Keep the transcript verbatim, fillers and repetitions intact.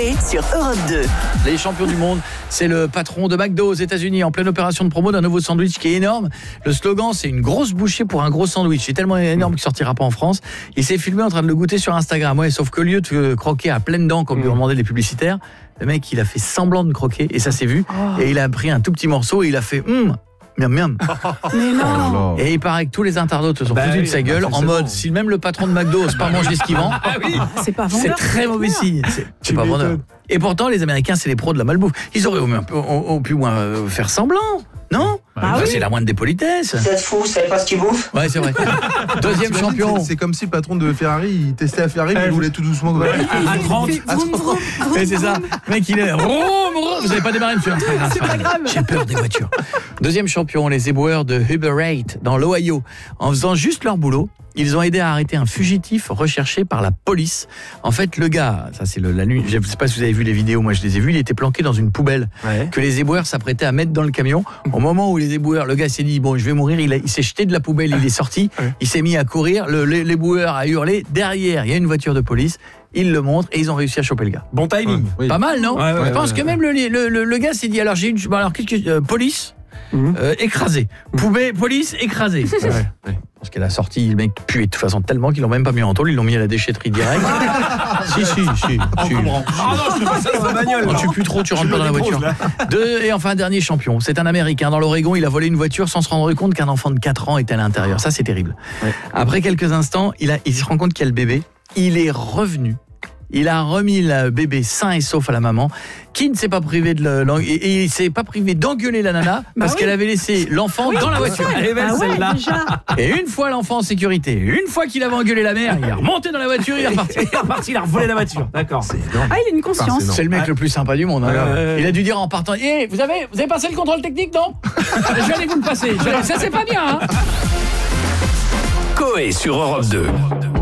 Coé sur Europe deux. Les champions du monde, c'est le patron de McDo aux États-Unis en pleine opération de promo d'un nouveau sandwich qui est énorme. Le slogan, c'est une grosse bouchée pour un gros sandwich. C'est tellement énorme qu'il sortira pas en France. Il s'est filmé en train de le goûter sur Instagram. Ouais, sauf que au lieu de croquer à pleines dents comme lui ont demandé les publicitaires, le mec, il a fait semblant de croquer et ça s'est vu. Oh. Et il a pris un tout petit morceau et il a fait hum. Miam miam. Mais non. Et il paraît que tous les internautes se sont bah foutus oui, de sa gueule bah en mode si même le patron de McDo n'ose pas manger ce qu'il vend. Ah oui. C'est pas vendeur. C'est très mauvais signe. C'est, c'est pas vendeur. Et pourtant les Américains c'est les pros de la malbouffe. Ils auraient au, au, au pu moins faire semblant, non? Ah enfin, oui. C'est la moindre des politesses. Vous êtes fous, vous savez pas ce qu'ils bouffent? Ouais, c'est vrai. Deuxième champion. C'est, c'est comme si le patron de Ferrari, il testait à Ferrari, mais il voulait tout doucement. Ouais. À trente. Et c'est ça. Le mec, il est. Vous n'avez pas démarré, monsieur. C'est pas grave. J'ai peur des voitures. Deuxième champion, les éboueurs de Uber Eats dans l'Ohio. En faisant juste leur boulot, ils ont aidé à arrêter un fugitif recherché par la police. En fait, le gars, ça c'est le, la nuit, je ne sais pas si vous avez vu les vidéos, moi je les ai vues, il était planqué dans une poubelle ouais. que les éboueurs s'apprêtaient à mettre dans le camion. Au moment où les éboueurs, le gars s'est dit, bon, je vais mourir, il, a, il s'est jeté de la poubelle, il est sorti, ouais. il s'est mis à courir, le, l'éboueur a hurlé, derrière, il y a une voiture de police. Ils le montrent et ils ont réussi à choper le gars. Bon timing. Ouais, oui. Pas mal, non? ouais, ouais, Je pense ouais, que ouais. même le, le, le, le gars s'est dit, alors j'ai une... Alors, qu'est-ce que... Euh, police Mmh. Euh, écrasé. Poubelle, police, écrasé. Ouais, ouais. Parce qu'elle a sorti le mec puait de toute façon tellement qu'ils l'ont même pas mis en tôle, ils l'ont mis à la déchetterie direct. si, si, si. si. Ah non, je fais pas ça dans la bagnole. Quand tu pues trop, tu rentres pas dans la voiture. Deux, et enfin, dernier champion. C'est un Américain. Dans l'Oregon, il a volé une voiture sans se rendre compte qu'un enfant de quatre ans était à l'intérieur. Ça, c'est terrible. Ouais. Après quelques instants, il, a, il se rend compte qu'il y a le bébé. Il est revenu. Il a remis le bébé sain et sauf à la maman, qui ne s'est pas privé de le, et il s'est pas privé d'engueuler la nana bah parce oui. qu'elle avait laissé l'enfant oui, dans la voiture. Elle est belle ah celle-là. Ouais, et une fois l'enfant en sécurité, une fois qu'il avait engueulé la mère, il est remonté dans la voiture, il est reparti. Il est reparti, il a revolé la voiture. D'accord. C'est ah, il a une conscience. C'est, c'est le mec ouais. le plus sympa du monde. Hein. Euh... Il a dû dire en partant, hey, vous avez, vous avez passé le contrôle technique, non? Je vais aller vous le passer. Ça c'est pas bien. Hein. Coé sur Europe deux.